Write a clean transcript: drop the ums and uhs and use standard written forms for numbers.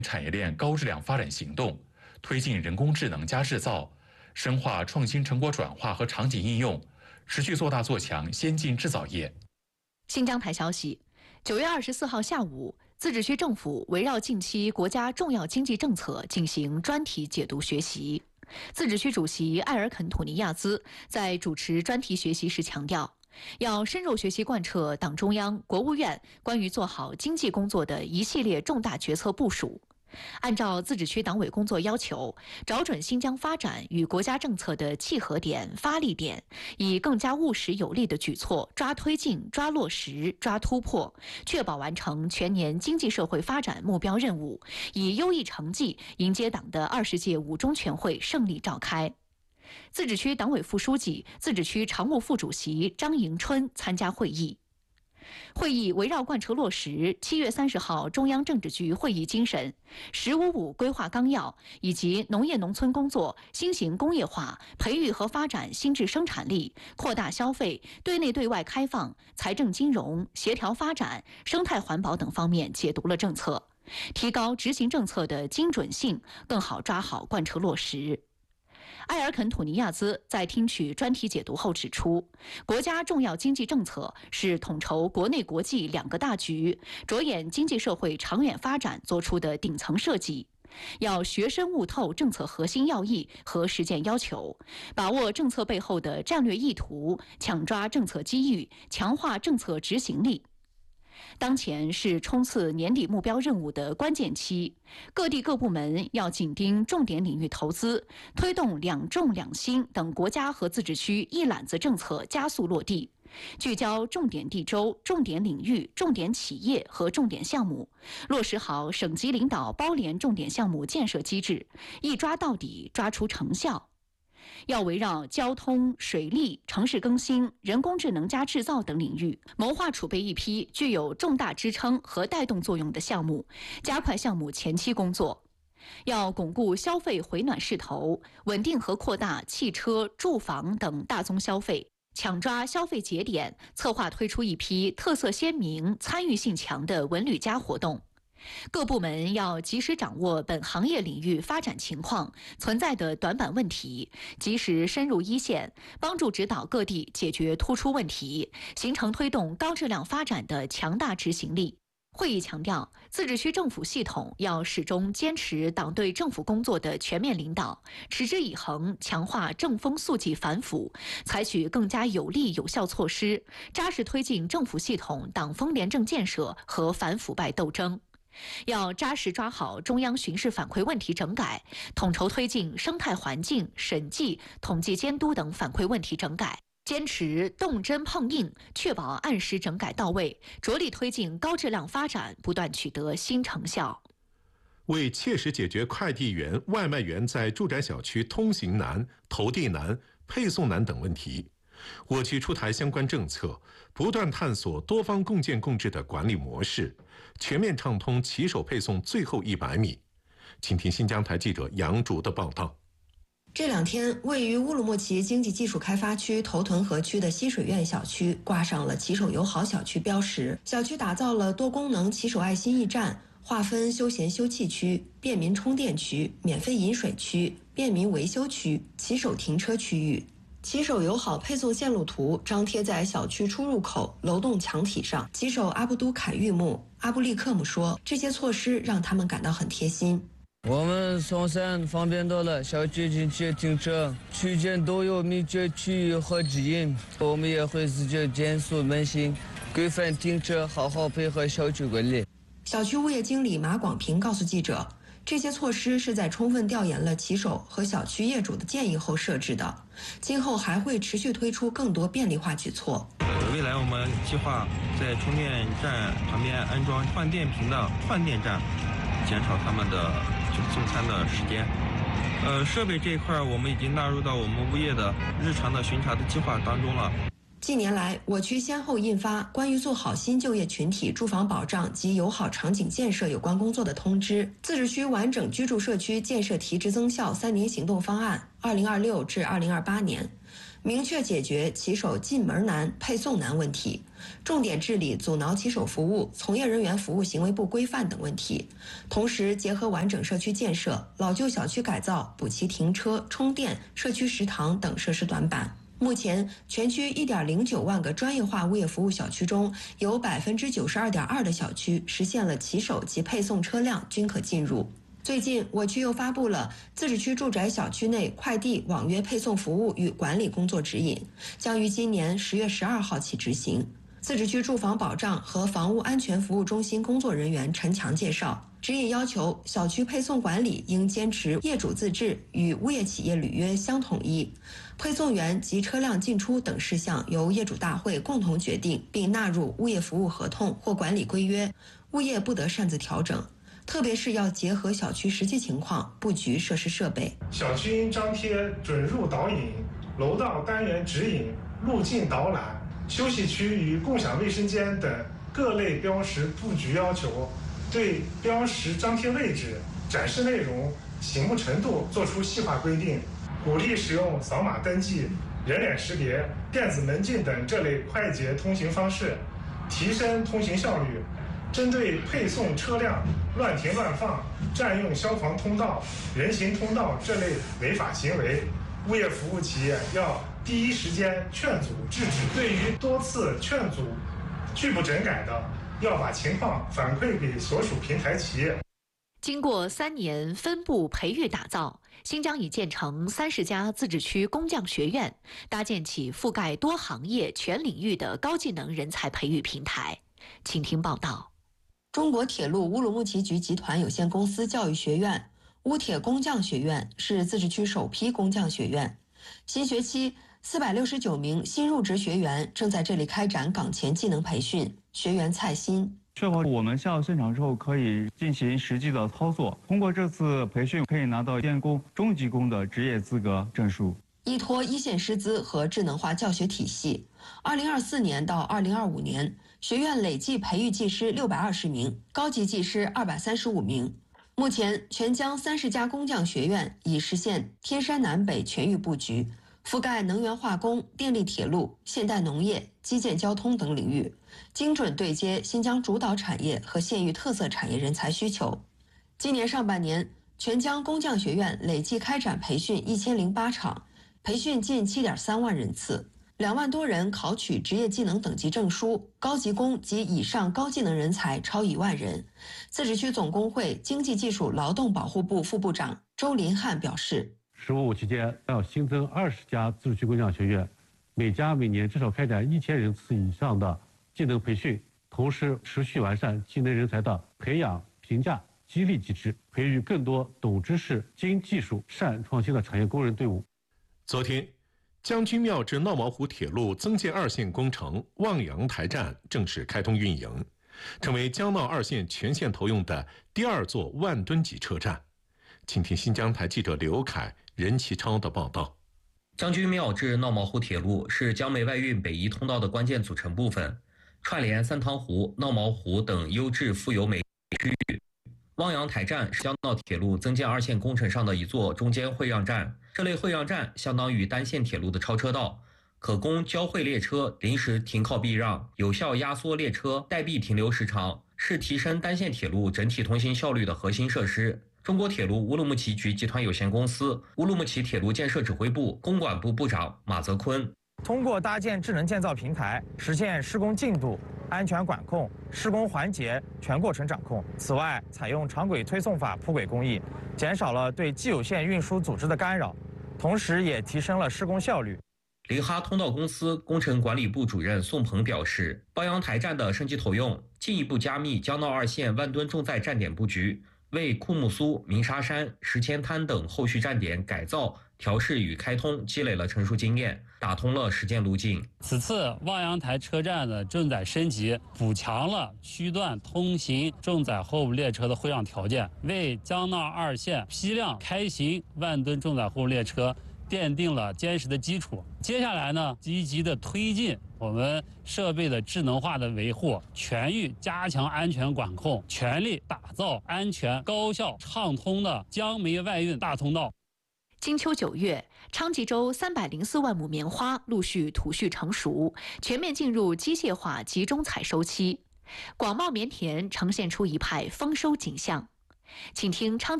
产业链高质量发展行动，推进人工智能加制造，深化创新成果转化和场景应用，持续做大做强先进制造业。 新疆台消息，9月24号下午，自治区政府围绕近期国家重要经济政策进行专题解读学习。自治区主席艾尔肯·土尼亚兹在主持专题学习时强调，要深入学习贯彻党中央、国务院关于做好经济工作的一系列重大决策部署。按照自治区党委工作要求，找准新疆发展与国家政策的契合点、发力点，以更加务实有力的举措抓推进、抓落实、抓突破，确保完成全年经济社会发展目标任务，以优异成绩迎接党的20届5中全会胜利召开。自治区党委副书记、自治区常务副主席张迎春参加会议。会议围绕贯彻落实7月30号中央政治局会议精神、“15+5”规划纲要以及农业农村工作新型工业化、培育和发展新质生产力、扩大消费、对内对外开放、财政金融、协调发展、生态环保等方面解读了政策，提高执行政策的精准性，更好抓好贯彻落实。埃尔肯·土尼亚兹在听取专题解读后指出，国家重要经济政策是统筹国内国际两个大局，着眼经济社会长远发展作出的顶层设计。要学深悟透政策核心要义和实践要求，把握政策背后的战略意图，抢抓政策机遇，强化政策执行力。当前是冲刺年底目标任务的关键期，各地各部门要紧盯重点领域投资，推动2重2新等国家和自治区一揽子政策加速落地，聚焦重点地州、重点领域、重点企业和重点项目，落实好省级领导包联重点项目建设机制，一抓到底，抓出成效。要围绕交通、水利、城市更新、人工智能加制造等领域，谋划储备一批具有重大支撑和带动作用的项目，加快项目前期工作。要巩固消费回暖势头，稳定和扩大汽车、住房等大宗消费，抢抓消费节点，策划推出一批特色鲜明、参与性强的文旅加活动。各部门要及时掌握本行业领域发展情况、存在的短板问题，及时深入一线，帮助指导各地解决突出问题，形成推动高质量发展的强大执行力。会议强调，自治区政府系统要始终坚持党对政府工作的全面领导，持之以恒强化正风肃纪反腐，采取更加有力有效措施，扎实推进政府系统党风廉政建设和反腐败斗争。要扎实抓好中央巡视反馈问题整改，统筹推进生态环境、审计、统计监督等反馈问题整改，坚持动真碰硬，确保按时整改到位，着力推进高质量发展，不断取得新成效。 为切实解决快递员、外卖员在住宅小区通行难、投递难、配送难等问题，我局出台相关政策，不断探索多方共建共治的管理模式，全面畅通骑手配送最后100米。请听新疆台记者杨竹的报道。 这2天，位于乌鲁木齐经济技术开发区头屯河区的西水苑小区挂上了骑手友好小区标识。小区打造了多功能骑手爱心驿站，划分休闲休憩区、便民充电区、免费饮水区、便民维修区、骑手停车区域。骑手友好配送线路图张贴在小区出入口楼栋墙体上。骑手阿布都凯玉木阿布利克姆说，这些措施让他们感到很贴心。 我们送餐方便多了，小区进去停车区间都有明确区域和指引，我们也会自觉减速慢行，规范停车，好好配合小区管理。 小区物业经理马广平告诉记者，这些措施是在充分调研了骑手和小区业主的建议后设置的，今后还会持续推出更多便利化举措。 未来我们计划在充电站旁边安装换电瓶的换电站，减少他们的送餐的时间。设备这一块我们已经纳入到我们物业的日常的巡查的计划当中了。 近年来，我区先后印发关于做好新就业群体住房保障及友好场景建设有关工作的通知、自治区完整居住社区建设提质增效3年行动方案（2026至2028年）， 明确解决骑手进门难、配送难问题，重点治理阻挠骑手服务、从业人员服务行为不规范等问题。同时，结合完整社区建设、老旧小区改造，补齐停车、充电、社区食堂等设施短板。目前，全区1.09万个专业化物业服务小区中，有92.2%的小区实现了骑手及配送车辆均可进入。最近，我区又发布了自治区住宅小区内快递网约配送服务与管理工作指引，将于今年10月12号起执行。自治区住房保障和房屋安全服务中心工作人员陈强介绍，指引要求小区配送管理应坚持业主自治与物业企业履约相统一，配送员及车辆进出等事项由业主大会共同决定，并纳入物业服务合同或管理规约，物业不得擅自调整。特别是要结合小区实际情况布局设施设备。 小区应张贴准入导引、楼道单元指引、路径导览、休息区与共享卫生间等各类标识布局要求，对标识张贴位置、展示内容、醒目程度作出细化规定，鼓励使用扫码登记、人脸识别、电子门禁等这类快捷通行方式，提升通行效率。针对配送车辆乱停乱放、占用消防通道、人行通道这类违法行为，物业服务企业要第一时间劝阻制止。对于多次劝阻拒不整改的，要把情况反馈给所属平台企业。 经过3年分部培育打造，新疆已建成30家自治区工匠学院，搭建起覆盖多行业、全领域的高技能人才培育平台。请听报道。 中国铁路乌鲁木齐局集团有限公司教育学院乌铁工匠学院是自治区首批工匠学院，新学期469名新入职学员正在这里开展岗前技能培训。学员蔡鑫确保我们下到现场之后可以进行实际的操作，通过这次培训可以拿到电工、中级工的职业资格证书。 依托一线师资和智能化教学体系，2024年到2025年，学院累计培育技师620名，高级技师235名。目前，全疆30家工匠学院已实现天山南北全域布局，覆盖能源化工、电力铁路、现代农业、基建交通等领域，精准对接新疆主导产业和县域特色产业人才需求。今年上半年，全疆工匠学院累计开展培训1008场，培训近7.3万人次，2万多人考取职业技能等级证书，高级工及以上高技能人才超1万人。自治区总工会经济技术劳动保护部副部长周林汉表示 ，15期间要新增20家自治区工匠学院，每家每年至少开展1000人次以上的技能培训，同时持续完善技能人才的培养、评价、激励机制，培育更多懂知识、精技术、善创新的产业工人队伍。 昨天，将军庙至闹毛湖铁路增建2线工程望洋台站正式开通运营，成为江闹2线全线投用的第2座万吨级车站。请听新疆台记者刘凯、任其超的报道。 将军庙至闹毛湖铁路是江梅外运北移通道的关键组成部分，串联三汤湖、闹毛湖等优质富油煤区域。望洋台站是江闹铁路增建2线工程上的一座中间会让站，这类会让站相当于单线铁路的超车道，可供交汇列车临时停靠避让，有效压缩列车待避停留时长，是提升单线铁路整体通行效率的核心设施。中国铁路乌鲁木齐局集团有限公司、乌鲁木齐铁路建设指挥部公管部部长马泽坤通过搭建智能建造平台，实现施工进度、安全管控、施工环节全过程掌控。此外，采用长轨推送法铺轨工艺，减少了对既有线运输组织的干扰，同时也提升了施工效率。 林哈通道公司工程管理部主任宋鹏表示，望洋台站的升级投用，进一步加密江闹2线万吨重载站点布局，为库木苏、鸣沙山、石前滩等后续站点改造、调试与开通积累了成熟经验，打通了实践路径。 此次望洋台车站的重载升级，补强了区段通行重载货物列车的会让条件，为江闹2线批量开行万吨重载货物列车奠定了坚实的基础。接下来呢，积极的推进我们设备的智能化的维护，全域加强安全管控，全力打造安全、高效、畅通的江梅外运大通道。 金秋9月，昌吉州304万亩棉花陆续土序成熟，全面进入机械化集中采收期。广袤棉田呈现出一派丰收景象。请听昌吉